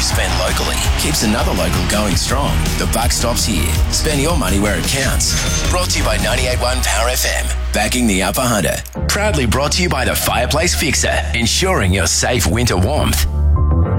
spend locally keeps another local going strong. The buck stops here. Spend your money where it counts. Brought to you by 98.1 Power FM. Backing the Upper Hunter. Proudly brought to you by the Fireplace Fixer. Ensuring your safe winter warmth.